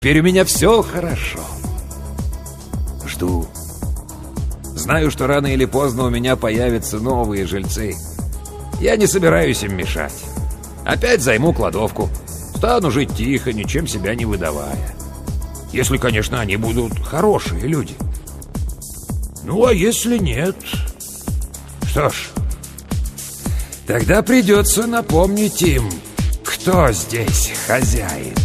Теперь у меня все хорошо. Жду. Знаю, что рано или поздно у меня появятся новые жильцы. Я не собираюсь им мешать. Опять займу кладовку. Стану жить тихо, ничем себя не выдавая. Если, конечно, они будут хорошие люди. Ну, а если нет... Что ж, тогда придется напомнить им, кто здесь хозяин.